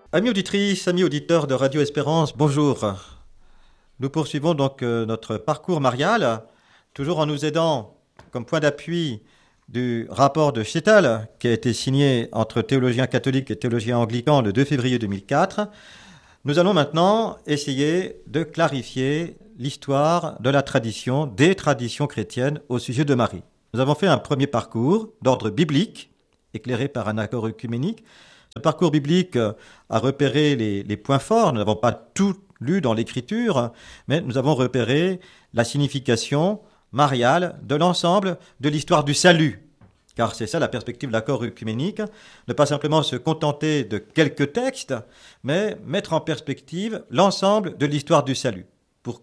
Amis auditrices, amis auditeurs de Radio Espérance, bonjour. Nous poursuivons donc notre parcours marial, toujours en nous aidant comme point d'appui du rapport de Shettel, qui a été signé entre théologiens catholiques et théologiens anglicans le 2 février 2004. Nous allons maintenant essayer de clarifier l'histoire de la tradition, des traditions chrétiennes au sujet de Marie. Nous avons fait un premier parcours d'ordre biblique, éclairé par un accord œcuménique. Ce parcours biblique a repéré les points forts. Nous n'avons pas tout lu dans l'Écriture, mais nous avons repéré la signification mariale de l'ensemble de l'histoire du salut. Car c'est ça la perspective de l'accord œcuménique, ne pas simplement se contenter de quelques textes, mais mettre en perspective l'ensemble de l'histoire du salut. Pourquoi ?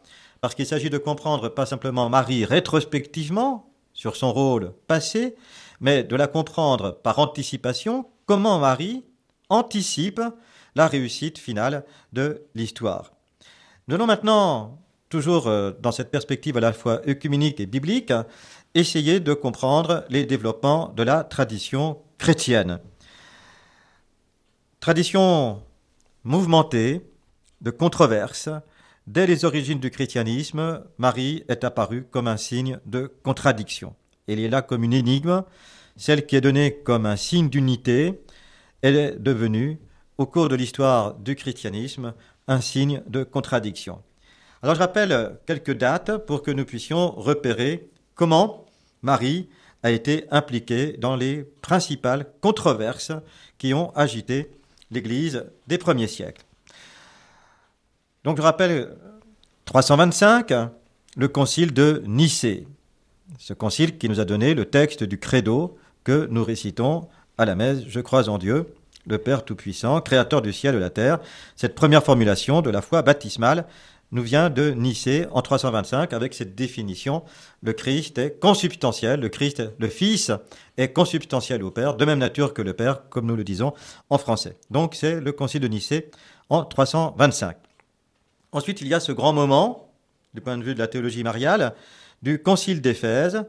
Parce qu'il s'agit de comprendre pas simplement Marie rétrospectivement, sur son rôle passé, mais de la comprendre par anticipation, comment Marie anticipe la réussite finale de l'histoire. Nous allons maintenant, toujours dans cette perspective à la fois œcuménique et biblique, essayer de comprendre les développements de la tradition chrétienne. Tradition mouvementée, de controverses. Dès les origines du christianisme, Marie est apparue comme un signe de contradiction. Elle est là comme une énigme. Celle qui est donnée comme un signe d'unité, elle est devenue, au cours de l'histoire du christianisme, un signe de contradiction. Alors je rappelle quelques dates pour que nous puissions repérer comment Marie a été impliquée dans les principales controverses qui ont agité l'Église des premiers siècles. Donc je rappelle 325, le concile de Nicée. Ce concile qui nous a donné le texte du credo que nous récitons à la messe. Je crois en Dieu, le Père Tout-Puissant, Créateur du ciel et de la terre. Cette première formulation de la foi baptismale nous vient de Nicée en 325 avec cette définition. Le Christ est consubstantiel, le Christ, le Fils est consubstantiel au Père, de même nature que le Père, comme nous le disons en français. Donc c'est le concile de Nicée en 325. Ensuite, il y a ce grand moment, du point de vue de la théologie mariale, du concile d'Éphèse,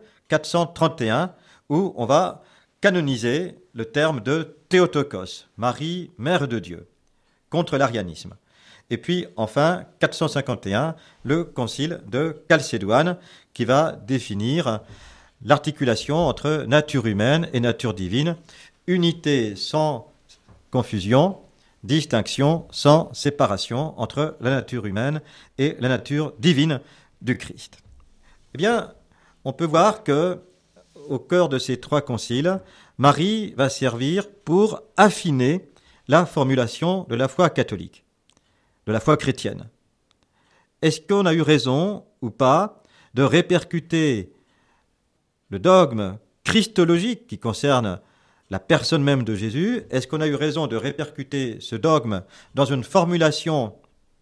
431, où on va canoniser le terme de Théotokos, Marie, Mère de Dieu, contre l'arianisme. Et puis, enfin, 451, le concile de Chalcédoine, qui va définir l'articulation entre nature humaine et nature divine, unité sans confusion, distinction sans séparation entre la nature humaine et la nature divine du Christ. Eh bien, on peut voir que, au cœur de ces trois conciles, Marie va servir pour affiner la formulation de la foi catholique, de la foi chrétienne. Est-ce qu'on a eu raison ou pas de répercuter le dogme christologique qui concerne la personne même de Jésus? Est-ce qu'on a eu raison de répercuter ce dogme dans une formulation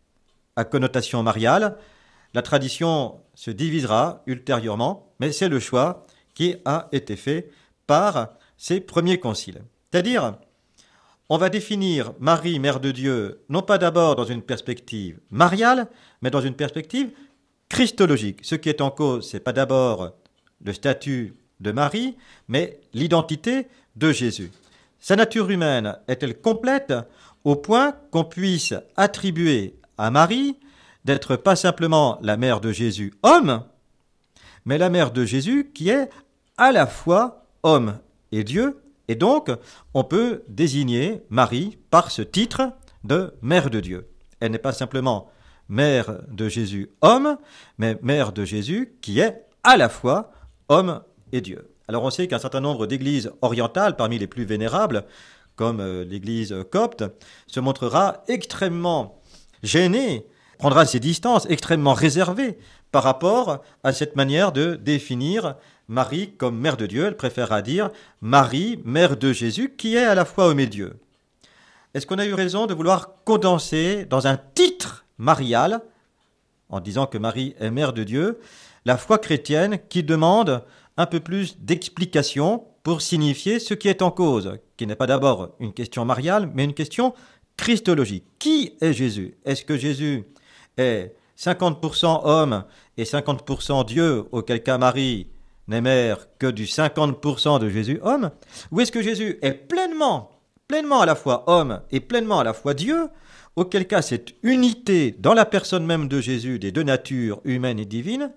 à connotation mariale? La tradition se divisera ultérieurement, mais c'est le choix qui a été fait par ces premiers conciles. C'est-à-dire, on va définir Marie, Mère de Dieu, non pas d'abord dans une perspective mariale, mais dans une perspective christologique. Ce qui est en cause, ce n'est pas d'abord le statut de Marie, mais l'identité de Jésus. Sa nature humaine est-elle complète au point qu'on puisse attribuer à Marie d'être pas simplement la mère de Jésus homme, mais la mère de Jésus qui est à la fois homme et Dieu, et donc on peut désigner Marie par ce titre de mère de Dieu. Elle n'est pas simplement mère de Jésus homme, mais mère de Jésus qui est à la fois homme et Dieu. Alors on sait qu'un certain nombre d'églises orientales, parmi les plus vénérables, comme l'église copte, se montrera extrêmement gênée, prendra ses distances, extrêmement réservée par rapport à cette manière de définir Marie comme mère de Dieu. Elle préférera dire Marie, mère de Jésus, qui est à la fois homme et Dieu. Est-ce qu'on a eu raison de vouloir condenser dans un titre marial, en disant que Marie est mère de Dieu, la foi chrétienne qui demande un peu plus d'explication pour signifier ce qui est en cause, qui n'est pas d'abord une question mariale, mais une question christologique. Qui est Jésus ? Est-ce que Jésus est 50% homme et 50% Dieu, auquel cas Marie n'est mère que du 50% de Jésus homme ? Ou est-ce que Jésus est pleinement pleinement à la fois homme et pleinement à la fois Dieu, auquel cas cette unité dans la personne même de Jésus des deux natures humaine et divine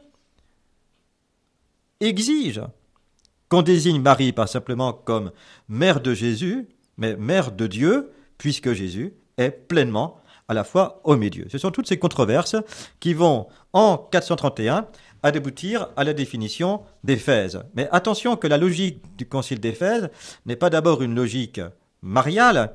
exige qu'on désigne Marie pas simplement comme mère de Jésus, mais mère de Dieu, puisque Jésus est pleinement à la fois homme et Dieu. Ce sont toutes ces controverses qui vont, en 431, aboutir à la définition d'Éphèse. Mais attention que la logique du concile d'Éphèse n'est pas d'abord une logique mariale,